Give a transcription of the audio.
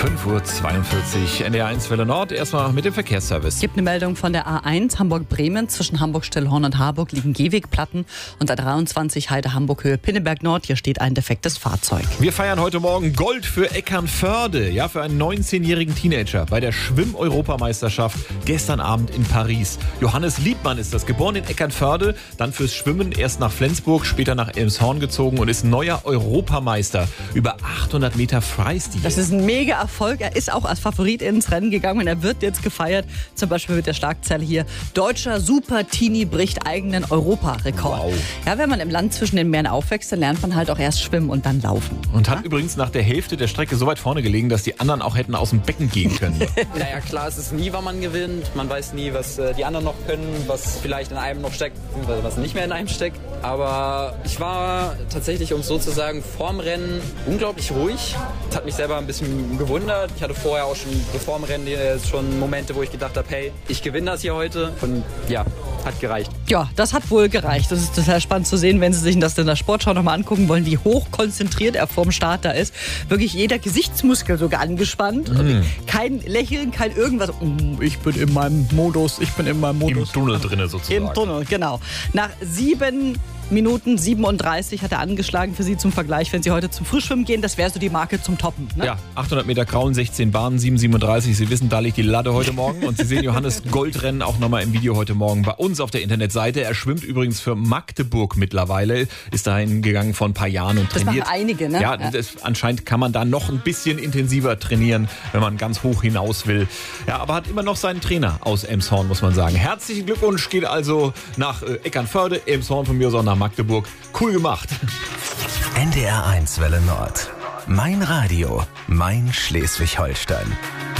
5:42 Uhr, NDR1 Welle Nord. Erstmal mit dem Verkehrsservice. Es gibt eine Meldung von der A1 Hamburg-Bremen. Zwischen Hamburg-Stillhorn und Harburg liegen Gehwegplatten und A23 Heide-Hamburg-Höhe Pinneberg Nord. Hier steht ein defektes Fahrzeug. Wir feiern heute Morgen Gold für Eckernförde. Ja, für einen 19-jährigen Teenager bei der Schwimm-Europameisterschaft gestern Abend in Paris. Johannes Liebmann ist das, geboren in Eckernförde, dann fürs Schwimmen erst nach Flensburg, später nach Elmshorn gezogen und ist neuer Europameister über 800 Meter Freistil. Das ist ein mega Erfolg. Er ist auch als Favorit ins Rennen gegangen und er wird jetzt gefeiert. Zum Beispiel mit der Schlagzeile hier: Deutscher Super-Teenie bricht eigenen Europarekord. Wow. Ja, wenn man im Land zwischen den Meeren aufwächst, dann lernt man halt auch erst schwimmen und dann laufen. Und hat übrigens nach der Hälfte der Strecke so weit vorne gelegen, dass die anderen auch hätten aus dem Becken gehen können. Naja, klar, es ist nie, wann man gewinnt. Man weiß nie, was die anderen noch können, was vielleicht in einem noch steckt, was nicht mehr in einem steckt. Aber ich war tatsächlich, um es so zu sagen, vorm Rennen unglaublich ruhig. Das hat mich selber ein bisschen gewundert. Ich hatte vorher auch schon, bevor dem Rennen, schon Momente, wo ich gedacht habe, hey, ich gewinne das hier heute. Und ja, hat gereicht. Ja, das hat wohl gereicht. Das ist total spannend zu sehen, wenn Sie sich das in der Sportschau nochmal angucken wollen, wie hoch konzentriert er vorm Start da ist. Wirklich jeder Gesichtsmuskel sogar angespannt. Kein Lächeln, kein irgendwas. Ich bin in meinem Modus, Im Tunnel drinne sozusagen. Im Tunnel, genau. Nach 7 Minuten 37 hat er angeschlagen für Sie zum Vergleich, wenn Sie heute zum Frühschwimmen gehen. Das wäre so die Marke zum Toppen. Ne? Ja, 800 Meter Kraul, 16 Bahnen, 7,37. Sie wissen, da liegt die Latte heute Morgen. Und Sie sehen Johannes Goldrennen auch nochmal im Video heute Morgen bei uns auf der Internetseite. Er schwimmt übrigens für Magdeburg mittlerweile. Ist dahin gegangen vor ein paar Jahren und trainiert. Das machen einige, ne? Ja, anscheinend kann man da noch ein bisschen intensiver trainieren, wenn man ganz hoch hinaus will. Ja, aber hat immer noch seinen Trainer aus Elmshorn, muss man sagen. Herzlichen Glückwunsch, geht also nach Eckernförde, Elmshorn von mir aus auch nach Magdeburg. Cool gemacht. NDR1 Welle Nord. Mein Radio, mein Schleswig-Holstein.